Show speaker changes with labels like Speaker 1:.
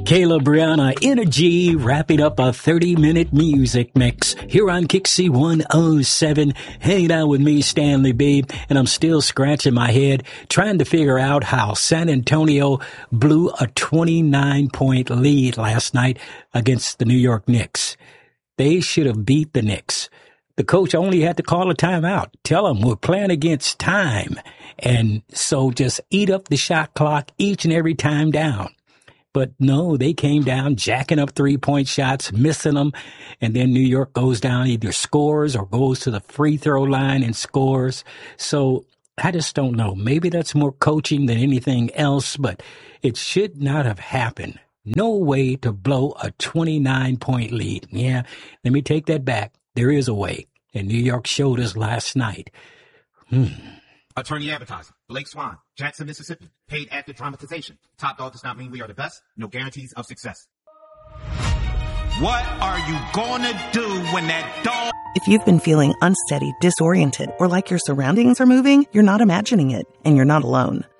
Speaker 1: Kayla Brianna Energy, wrapping up a 30-minute music mix here on Kixie 107. Hanging out with me, Stanley B, and I'm still scratching my head trying to figure out how San Antonio blew a 29-point lead last night against the New York Knicks. They should have beat the Knicks. The coach only had to call a timeout. Tell them we're playing against time. And so just eat up the shot clock each and every time down. But no, they came down jacking up 3-point shots, missing them. And then New York goes down, either scores or goes to the free throw line and scores. So I just don't know. Maybe that's more coaching than anything else, but it should not have happened. No way to blow a 29-point lead. Yeah, let me take that back. There is a way. And New York showed us last night.
Speaker 2: Attorney advertising. Blake Swan, Jackson, Mississippi. Paid active dramatization. Top dog does not mean we are the best. No guarantees of success.
Speaker 3: What are you gonna do when that dog...
Speaker 4: If you've been feeling unsteady, disoriented, or like your surroundings are moving, you're not imagining it, and you're not alone.